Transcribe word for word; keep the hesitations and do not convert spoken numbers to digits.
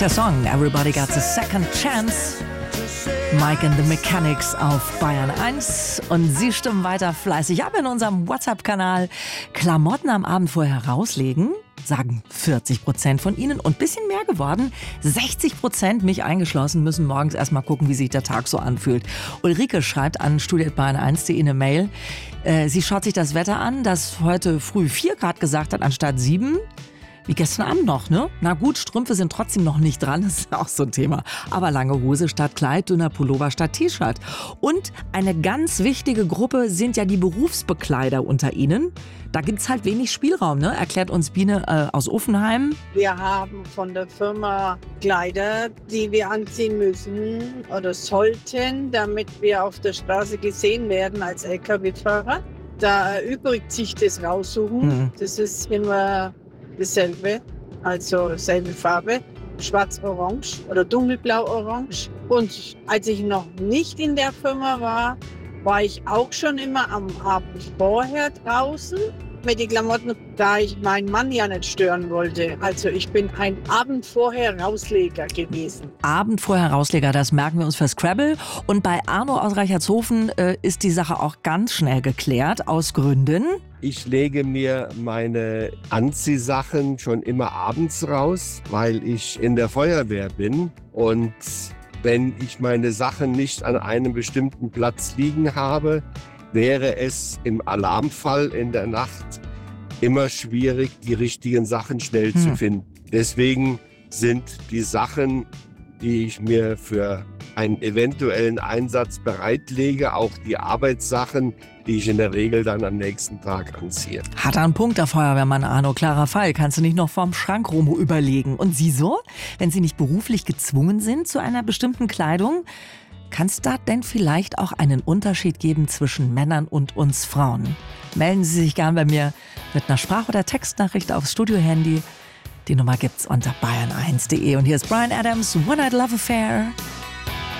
Der Song Everybody Got a Second Chance. Mike and the Mechanics auf Bayern eins. Und Sie stimmen weiter fleißig ab in unserem WhatsApp-Kanal. Klamotten am Abend vorher rauslegen, sagen vierzig Prozent von Ihnen. Und ein bisschen mehr geworden, sechzig Prozent, mich eingeschlossen, müssen morgens erstmal gucken, wie sich der Tag so anfühlt. Ulrike schreibt an studio at bayern eins punkt de eine Mail. Äh, sie schaut sich das Wetter an, das heute früh vier Grad gesagt hat, anstatt sieben. Wie gestern Abend noch, ne? Na gut, Strümpfe sind trotzdem noch nicht dran, das ist auch so ein Thema. Aber lange Hose statt Kleid, dünner Pullover statt T-Shirt. Und eine ganz wichtige Gruppe sind ja die Berufsbekleider unter Ihnen. Da gibt's halt wenig Spielraum, ne? Erklärt uns Biene äh, aus Offenheim. Wir haben von der Firma Kleider, die wir anziehen müssen oder sollten, damit wir auf der Straße gesehen werden als L K W-Fahrer. Da erübrigt sich das Raussuchen. Mhm. Das ist immer dasselbe, also selbe Farbe, schwarz-orange oder dunkelblau-orange. Und als ich noch nicht in der Firma war, war ich auch schon immer am Abend vorher draußen mit den Klamotten, da ich meinen Mann ja nicht stören wollte. Also ich bin ein Abend vorher Rausleger gewesen. Abend vorher Rausleger, das merken wir uns für Scrabble. Und bei Arno aus Reichertshofen äh, ist die Sache auch ganz schnell geklärt, aus Gründen. Ich lege mir meine Anziehsachen schon immer abends raus, weil ich in der Feuerwehr bin. Und wenn ich meine Sachen nicht an einem bestimmten Platz liegen habe, wäre es im Alarmfall in der Nacht immer schwierig, die richtigen Sachen schnell hm. zu finden. Deswegen sind die Sachen, die ich mir für einen eventuellen Einsatz bereitlege, auch die Arbeitssachen, die ich in der Regel dann am nächsten Tag anziehe. Hat er einen Punkt, der Feuerwehrmann Arno. Klarer Fall. Kannst du nicht noch vorm Schrank rum überlegen? Und Sie so? Wenn Sie nicht beruflich gezwungen sind zu einer bestimmten Kleidung, kann es da denn vielleicht auch einen Unterschied geben zwischen Männern und uns Frauen? Melden Sie sich gern bei mir mit einer Sprach- oder Textnachricht aufs Studio-Handy. Die Nummer gibt's unter bayern eins punkt de. Und hier ist Bryan Adams, One Night Love Affair.